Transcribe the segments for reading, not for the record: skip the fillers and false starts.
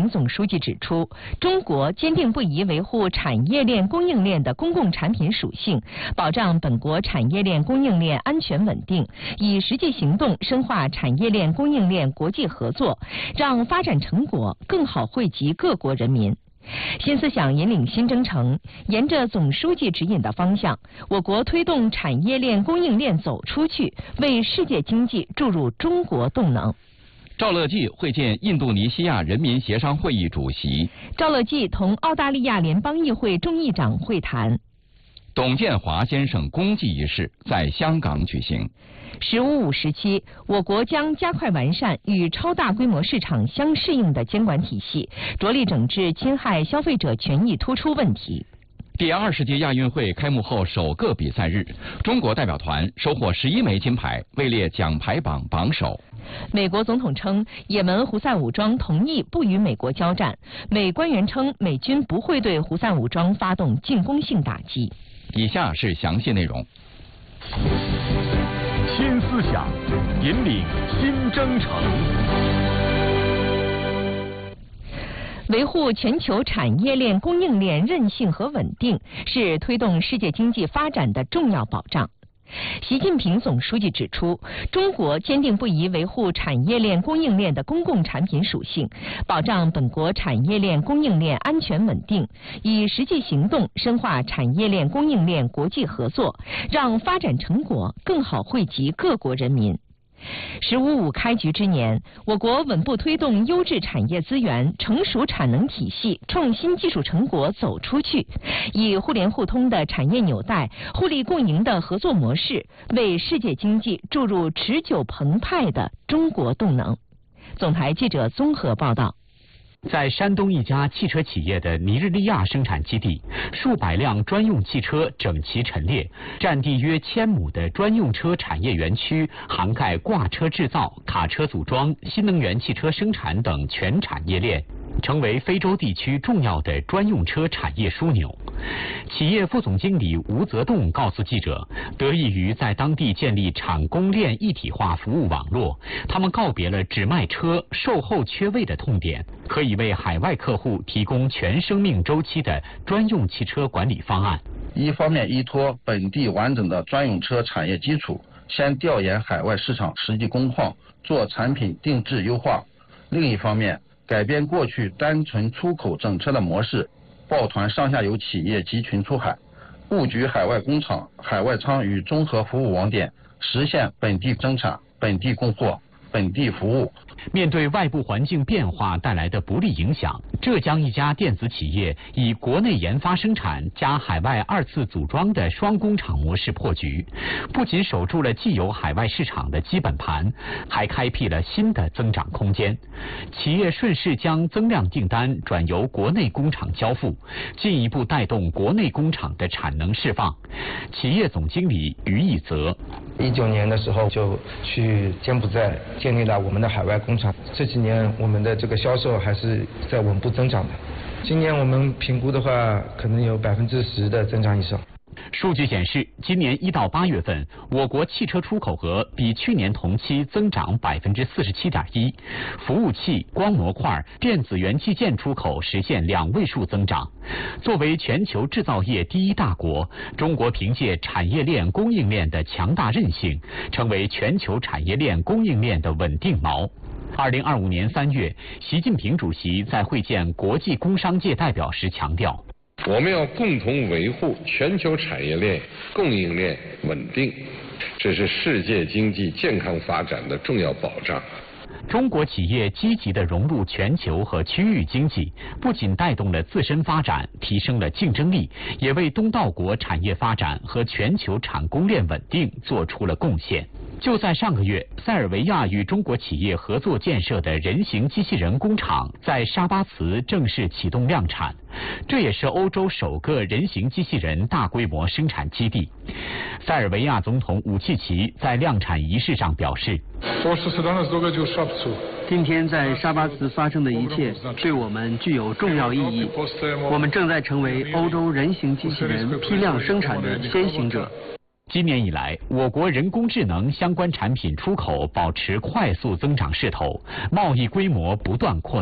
平总书记指出，中国坚定不移维护产业链供应链的公共产品属性，保障本国产业链供应链安全稳定，以实际行动深化产业链供应链国际合作，让发展成果更好惠及各国人民。新思想引领新征程，沿着总书记指引的方向，我国推动产业链供应链走出去，为世界经济注入中国动能。 赵乐际会见印度尼西亚人民协商会议主席。 赵乐际同澳大利亚联邦议会众议长会谈。 董建华先生公祭仪式在香港举行。 “15+5”时期，我国将加快完善与超大规模市场相适应的监管体系，着力整治侵害消费者权益突出问题。 第20届亚运会开幕后首个比赛日，中国代表团收获11枚金牌，位列奖牌榜榜首。 美国总统称，也门胡塞武装同意不与美国交战。美官员称，美军不会对胡塞武装发动进攻性打击。 以下是详细内容。 新思想引领新征程。 维护全球产业链供应链韧性和稳定，是推动世界经济发展的重要保障。习近平总书记指出，中国坚定不移维护产业链供应链的公共产品属性，保障本国产业链供应链安全稳定，以实际行动深化产业链供应链国际合作，让发展成果更好惠及各国人民。“15+5”开局之年，我国稳步推动优质产业资源、成熟产能体系、创新技术成果走出去，以互联互通的产业纽带、互利共赢的合作模式，为世界经济注入持久澎湃的中国动能。总台记者综合报道。 在山东一家汽车企业的尼日利亚生产基地，数百辆专用汽车整齐陈列，占地约1000亩的专用车产业园区，涵盖挂车制造、卡车组装、新能源汽车生产等全产业链，成为非洲地区重要的专用车产业枢纽。企业副总经理吴泽栋告诉记者，得益于在当地建立产供链一体化服务网络，他们告别了只卖车、售后缺位的痛点，可以为海外客户提供全生命周期的专用汽车管理方案。 一方面依托本地完整的专用车产业基础，先调研海外市场实际工况，做产品定制优化；另一方面，改变过去单纯出口整车的模式，抱团上下游企业集群出海，布局海外工厂、海外仓与综合服务网点，实现本地生产、本地供货、本地服务。 面对外部环境变化带来的不利影响，浙江一家电子企业以国内研发生产加海外2次组装的双工厂模式破局，不仅守住了既有海外市场的基本盘，还开辟了新的增长空间。企业顺势将增量订单转由国内工厂交付，进一步带动国内工厂的产能释放。企业总经理于义泽 ，19年的时候就去柬埔寨建立了我们的海外工厂，这几年我们的这个销售还是在稳步增长的。今年我们评估的话，可能有10%的增长以上。 数据显示，今年1到8月份，我国汽车出口额比去年同期增长47.1%，服务器、光模块、电子元器件出口实现2位数增长。作为全球制造业第1大国，中国凭借产业链供应链的强大韧性，成为全球产业链供应链的稳定锚。2025年3月，习近平主席在会见国际工商界代表时强调， 我们要共同维护全球产业链供应链稳定，这是世界经济健康发展的重要保障。 中国企业积极地融入全球和区域经济，不仅带动了自身发展，提升了竞争力，也为东道国产业发展和全球产供链稳定做出了贡献。就在上个月，塞尔维亚与中国企业合作建设的人形机器人工厂在沙巴茨正式启动量产，这也是欧洲首个人形机器人大规模生产基地。塞尔维亚总统武契奇在量产仪式上表示， 今天在沙巴茨发生的一切对我们具有重要意义，我们正在成为欧洲人形机器人批量生产的先行者。 今年以来，我国人工智能相关产品出口保持快速增长势头，贸易规模不断扩大。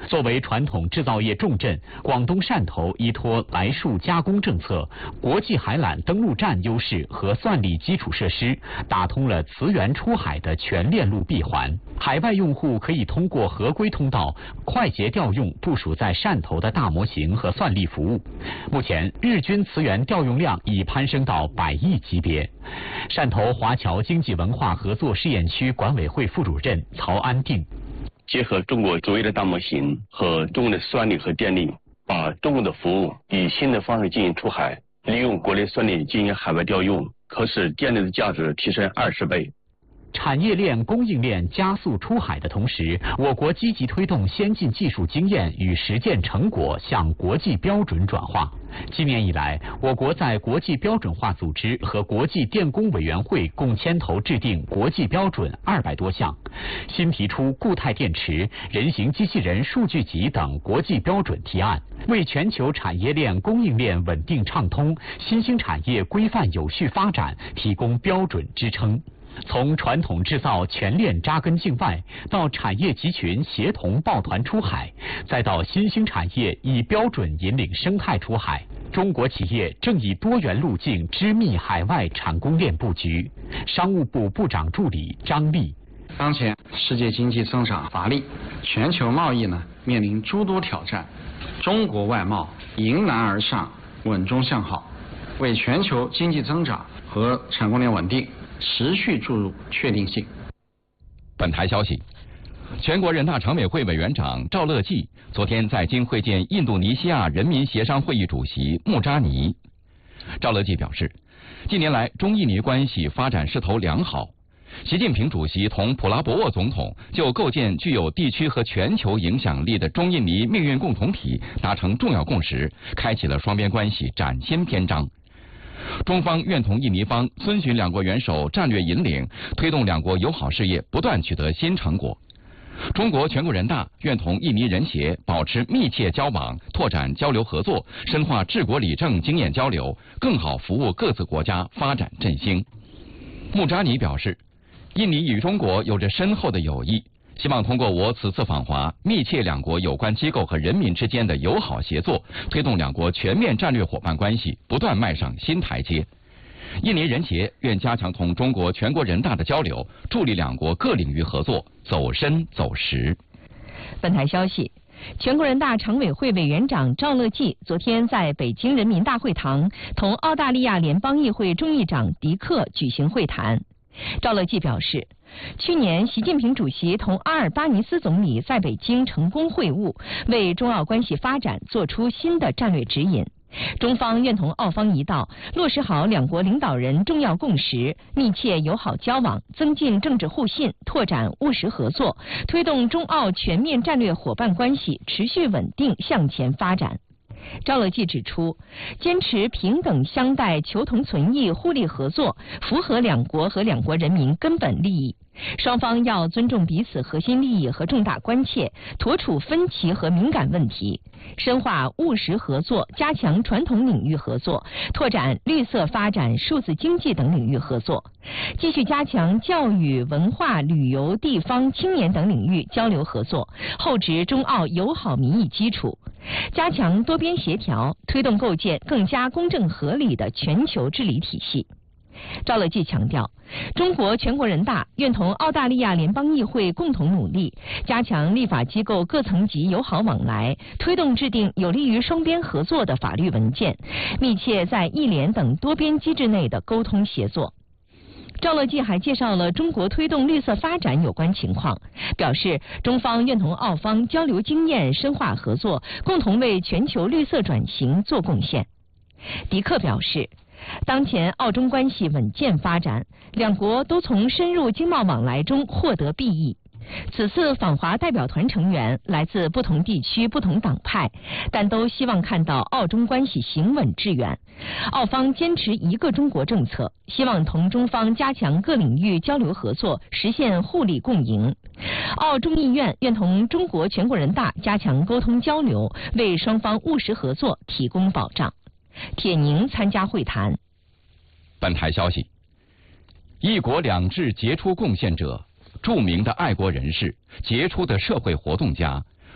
作为传统制造业重镇，广东汕头依托来树加工政策、国际海缆登陆站优势和算力基础设施，打通了磁源出海的全链路闭环。海外用户可以通过合规通道快捷调用部署在汕头的大模型和算力服务。目前，日均磁源调用量已攀升到100亿级别。汕头华侨经济文化合作试验区管委会副主任曹安定。 结合中国卓越的大模型和中国的算力和电力，把中国的服务以新的方式进行出海，利用国内算力进行海外调用，可使电力的价值提升20倍。 产业链、供应链加速出海的同时，我国积极推动先进技术经验与实践成果向国际标准转化。今年以来，我国在国际标准化组织和国际电工委员会共牵头制定国际标准200多项，新提出固态电池、人形机器人数据集等国际标准提案，为全球产业链、供应链稳定畅通、新兴产业规范有序发展提供标准支撑。从传统制造全链扎根境外，到产业集群协同抱团出海，再到新兴产业以标准引领生态出海，中国企业正以多元路径织密海外产供链布局。商务部部长助理张力： 当前世界经济增长乏力，全球贸易面临诸多挑战，中国外贸迎难而上，稳中向好，为全球经济增长和产供链稳定持续注入确定性。 本台消息，全国人大常委会委员长赵乐际昨天在京会见印度尼西亚人民协商会议主席穆扎尼。赵乐际表示，近年来中印尼关系发展势头良好，习近平主席同普拉博沃总统就构建具有地区和全球影响力的中印尼命运共同体达成重要共识，开启了双边关系崭新篇章。中方愿同印尼方遵循两国元首战略引领，推动两国友好事业不断取得新成果。中国全国人大愿同印尼人协保持密切交往，拓展交流合作，深化治国理政经验交流，更好服务各自国家发展振兴。穆扎尼表示，印尼与中国有着深厚的友谊，希望通过我此次访华，密切两国有关机构和人民之间的友好协作，推动两国全面战略伙伴关系不断迈上新台阶。印尼人协愿加强同中国全国人大的交流，助力两国各领域合作走深走实。 本台消息，全国人大常委会委员长赵乐际昨天在北京人民大会堂同澳大利亚联邦议会众议长迪克举行会谈。赵乐际表示，去年习近平主席同阿尔巴尼斯总理在北京成功会晤，为中澳关系发展作出新的战略指引。中方愿同澳方一道，落实好两国领导人重要共识，密切友好交往，增进政治互信，拓展务实合作，推动中澳全面战略伙伴关系持续稳定向前发展。赵乐际指出，坚持平等相待、求同存异、互利合作，符合两国和两国人民根本利益。双方要尊重彼此核心利益和重大关切，妥处分歧和敏感问题，深化务实合作，加强传统领域合作，拓展绿色发展、数字经济等领域合作，继续加强教育、文化、旅游、地方、青年等领域交流合作，厚植中澳友好民意基础，加强多边协调，推动构建更加公正合理的全球治理体系。赵乐际强调，中国全国人大愿同澳大利亚联邦议会共同努力，加强立法机构各层级友好往来，推动制定有利于双边合作的法律文件，密切在议联等多边机制内的沟通协作。赵乐际还介绍了中国推动绿色发展有关情况，表示中方愿同澳方交流经验，深化合作，共同为全球绿色转型做贡献。迪克表示，当前澳中关系稳健发展，两国都从深入经贸往来中获得裨益。此次访华代表团成员来自不同地区、不同党派，但都希望看到澳中关系行稳致远。澳方坚持一个中国政策，希望同中方加强各领域交流合作，实现互利共赢。澳众议院愿同中国全国人大加强沟通交流，为双方务实合作提供保障。铁宁参加会谈。 本台消息，一国两制杰出贡献者、著名的爱国人士、杰出的社会活动家、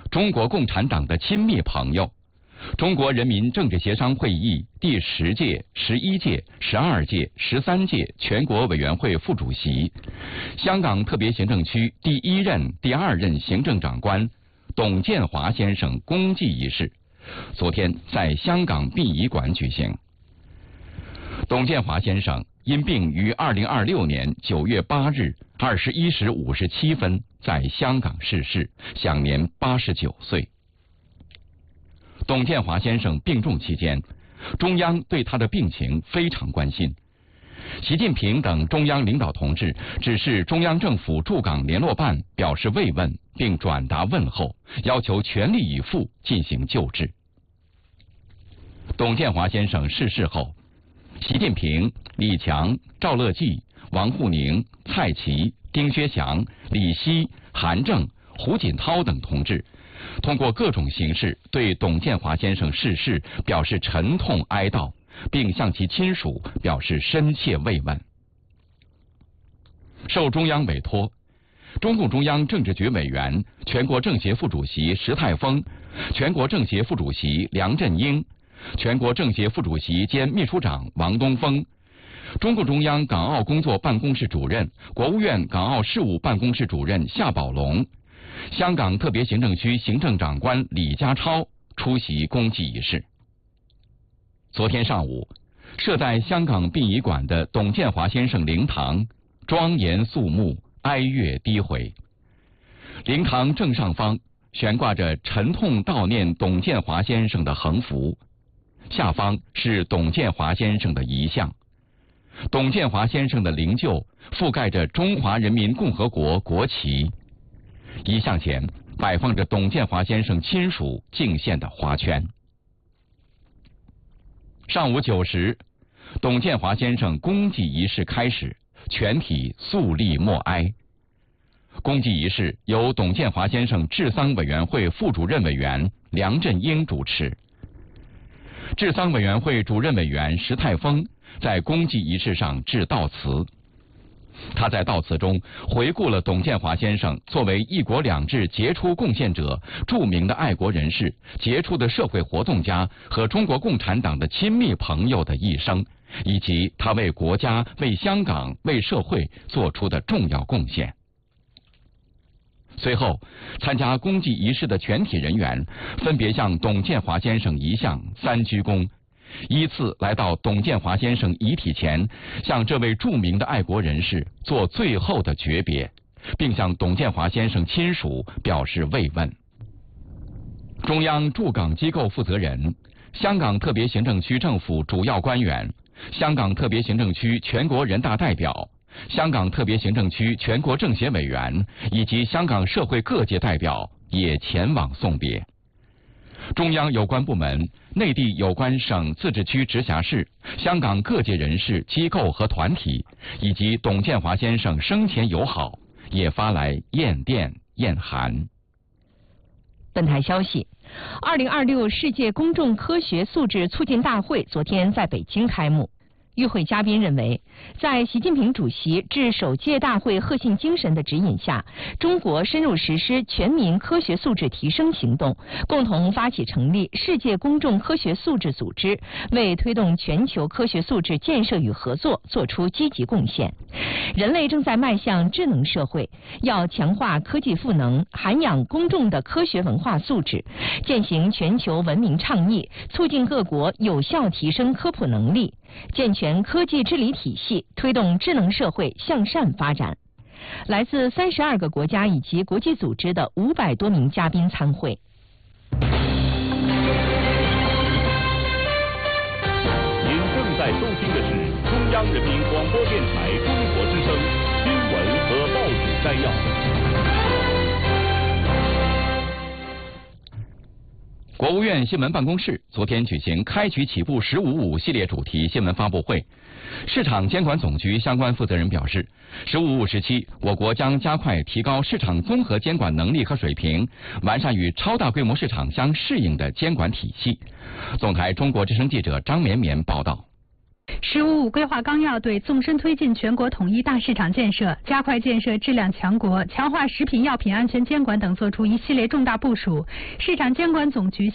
中国共产党的亲密朋友，中国人民政治协商会议第10届、11届、12届、13届全国委员会副主席，香港特别行政区第1任、第2任行政长官董建华先生公祭仪式，昨天在香港殡仪馆举行。董建华先生因病于2026年9月8日21时57分在香港逝世，享年89岁。董建华先生病重期间，中央对他的病情非常关心。习近平等中央领导同志指示中央政府驻港联络办表示慰问，并转达问候，要求全力以赴进行救治。董建华先生逝世后，习近平、李强、赵乐际、王沪宁、蔡奇、丁薛祥、李希、韩正、胡锦涛等同志通过各种形式对董建华先生逝世表示沉痛哀悼，并向其亲属表示深切慰问。受中央委托，中共中央政治局委员、全国政协副主席石泰峰、全国政协副主席梁振英、全国政协副主席兼秘书长王东峰、中共中央港澳工作办公室主任、国务院港澳事务办公室主任夏宝龙、香港特别行政区行政长官李家超出席公祭仪式。昨天上午，设在香港殡仪馆的董建华先生灵堂庄严肃穆，哀乐低回。灵堂正上方悬挂着沉痛悼念董建华先生的横幅，下方是董建华先生的遗像。董建华先生的灵柩覆盖着中华人民共和国国旗，遗像前摆放着董建华先生亲属敬献的花圈。上午9时，董建华先生公祭仪式开始，全体肃立默哀。公祭仪式由董建华先生治丧委员会副主任委员梁振英主持。治丧委员会主任委员石泰峰在公祭仪式上致悼词。他在悼词中回顾了董建华先生作为一国两制杰出贡献者、著名的爱国人士、杰出的社会活动家和中国共产党的亲密朋友的一生，以及他为国家、为香港、为社会做出的重要贡献。随后，参加公祭仪式的全体人员分别向董建华先生遗像3鞠躬，依次来到董建华先生遗体前，向这位著名的爱国人士做最后的诀别，并向董建华先生亲属表示慰问。中央驻港机构负责人、香港特别行政区政府主要官员、香港特别行政区全国人大代表、香港特别行政区全国政协委员以及香港社会各界代表也前往送别。中央有关部门、内地有关省、自治区、直辖市、香港各界人士、机构和团体，以及董建华先生生前友好，也发来唁电、唁函。 本台消息，2026世界公众科学素质促进大会昨天在北京开幕。与会嘉宾认为，在习近平主席致首届大会核心精神的指引下，中国深入实施全民科学素质提升行动，共同发起成立世界公众科学素质组织，为推动全球科学素质建设与合作做出积极贡献。人类正在迈向智能社会，要强化科技赋能，涵养公众的科学文化素质，践行全球文明倡议，促进各国有效提升科普能力，健全科技治理体系，推动智能社会向善发展。来自32个国家以及国际组织的500多名嘉宾参会。 您正在收听的是中央人民广播电台中国之声新闻和报纸摘要。 国务院新闻办公室昨天举行开局起步“15+5”系列主题新闻发布会。市场监管总局相关负责人表示，“15+5”时期，我国将加快提高市场综合监管能力和水平，完善与超大规模市场相适应的监管体系。总台中国之声记者张绵绵报道。 “十五五”规划纲要对纵深推进全国统一大市场建设、加快建设质量强国、强化食品药品安全监管等作出一系列重大部署。市场监管总局